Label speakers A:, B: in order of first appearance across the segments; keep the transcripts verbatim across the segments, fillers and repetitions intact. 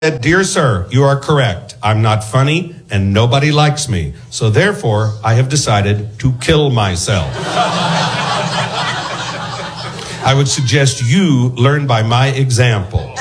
A: Dear sir, you are correct. I'm not funny and nobody likes me. So therefore, I have decided to kill myself. I would suggest you learn by my example.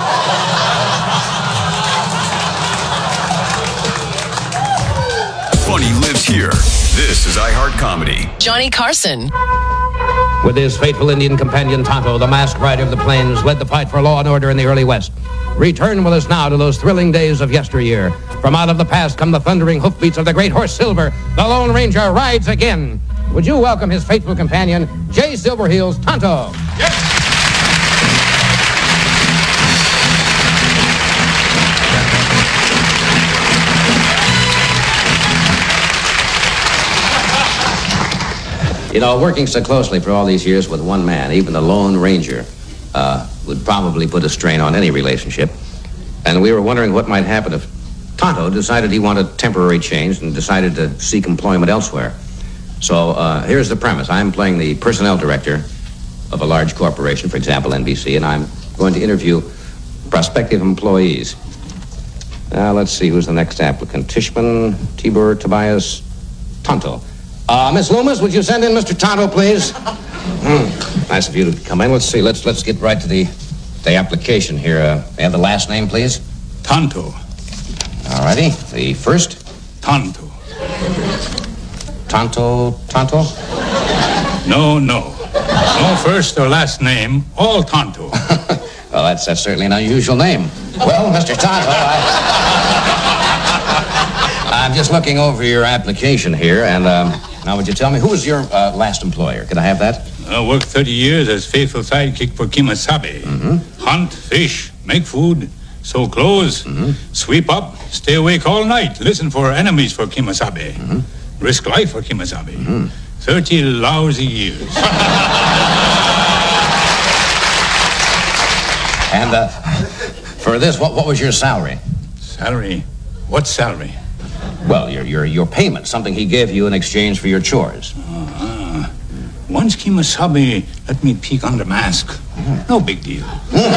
B: Funny lives here. This is iHeart Comedy.
C: Johnny Carson.
D: With his faithful Indian companion Tonto, the masked rider of the plains led the fight for law and order in the early West. Return with us now to those thrilling days of yesteryear. From out of the past come the thundering hoofbeats of the great horse Silver. The Lone Ranger rides again. Would you welcome his faithful companion, Jay Silverheels Tonto?
E: Yes.
D: You know, working so closely for all these years with one man, even the Lone Ranger, uh, would probably put a strain on any relationship. And we were wondering what might happen if Tonto decided he wanted temporary change and decided to seek employment elsewhere. So uh, here's the premise. I'm playing the personnel director of a large corporation, for example, N B C, and I'm going to interview prospective employees. Now, let's see, who's the next applicant? Tishman, Tibur, Tobias, Tonto. Uh, Miss Loomis, would you send in Mister Tonto, please? Mm, nice of you to come in. Let's see. Let's let's get right to the the application here. Uh, may I have the last name, please?
E: Tonto.
D: All righty. The first?
E: Tonto.
D: Tonto, Tonto?
E: No, no. No first or last name. All Tonto.
D: Well, that's that's certainly an unusual name. Well, Mister Tonto, I, I'm just looking over your application here, and um, now would you tell me who was your uh, last employer? Could I have that?
E: I worked thirty years as faithful sidekick for Kimasabe.
D: Mm-hmm.
E: Hunt, fish, make food, sew clothes,
D: mm-hmm.
E: sweep up, stay awake all night, listen for enemies for Kimasabe,
D: mm-hmm.
E: risk life for Kimasabe.
D: Mm-hmm.
E: Thirty lousy years.
D: And uh, for this, what what was your salary?
E: Salary? What salary?
D: Well, your your your payment, something he gave you in exchange for your chores.
E: Uh-huh. Once Kimasabe let me peek under mask. Mm. No big deal.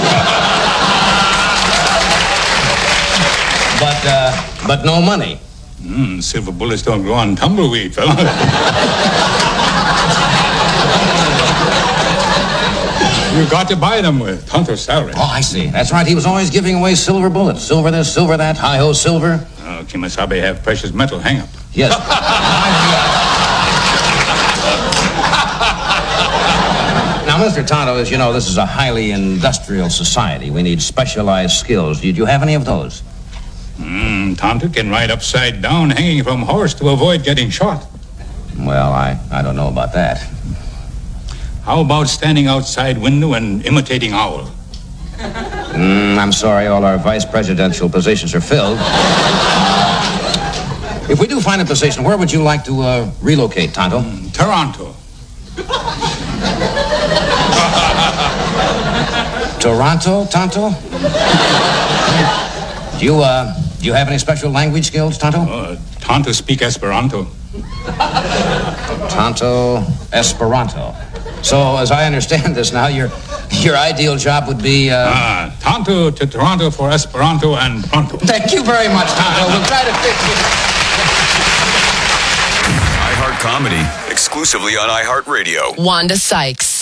D: But uh, but no money.
E: Mm, silver bullets don't grow on tumbleweed, fella. You got to buy them with Tonto's salary.
D: Oh, I see. That's right. He was always giving away silver bullets. Silver this, silver that, hi-ho, silver.
E: Oh, Kimasabe have precious metal hang-up.
D: Yes. Now, Mister Tonto, as you know, this is a highly industrial society. We need specialized skills. Did you have any of those?
E: Mm, Tonto can ride upside down hanging from horse to avoid getting shot.
D: Well, I, I don't know about that.
E: How about standing outside window and imitating owl?
D: Mm, I'm sorry, all our vice presidential positions are filled. If we do find a position, where would you like to uh, relocate, Tonto?
E: Mm, Toronto.
D: Toronto, Tonto? Do you, uh, do you have any special language skills, Tonto?
E: Uh, Tonto speak Esperanto.
D: Tonto Esperanto. So, as I understand this now, your your ideal job would be, uh...
E: Ah, Tonto to Toronto for Esperanto and pronto.
D: Thank you very much, Tonto. We'll try to fix you.
B: iHeart Comedy, exclusively on iHeartRadio.
C: Wanda Sykes.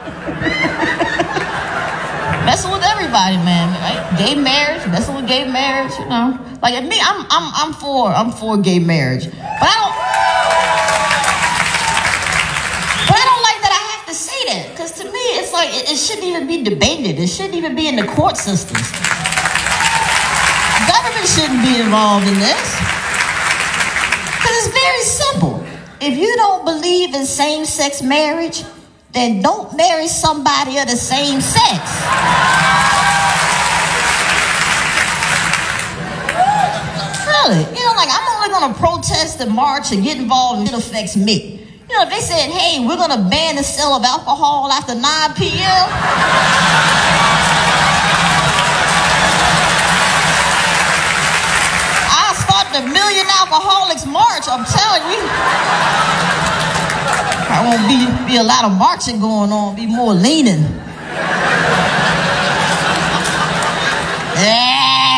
F: Messing with everybody, man. Right? Gay marriage, messing with gay marriage, you know. Like me, I'm I'm I'm for I'm for gay marriage, but I don't. But I don't like that I have to say that, because to me it's like it, it shouldn't even be debated. It shouldn't even be in the court systems. Government shouldn't be involved in this, because it's very simple. If you don't believe in same-sex marriage, then don't marry somebody of the same sex. Really, you know, like I'm only gonna protest and march and get involved if it affects me. You know, if they said, hey, we're gonna ban the sale of alcohol after nine p.m. I'll start the Million Alcoholics March, I'm telling you. There won't be, be a lot of marching going on, be more leaning. Yeah.